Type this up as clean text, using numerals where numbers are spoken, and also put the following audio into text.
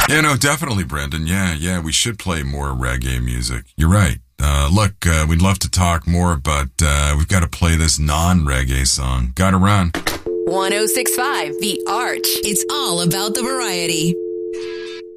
Yeah, no, definitely, Brendan. Yeah, we should play more reggae music. You're right. Look, we'd love to talk more, but we've got to play this non-reggae song. Gotta run. 106.5 The Arch. It's all about the variety.